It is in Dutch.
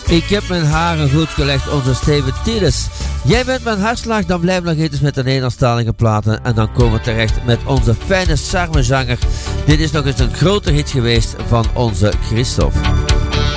Ik heb mijn haren goed gelegd, onze Steven Tiedes. Jij bent mijn hartslag, dan blijf nog eens met de Nederlandstalige platen. En dan komen we terecht met onze fijne charmezanger. Dit is nog eens een grote hit geweest van onze Christophe.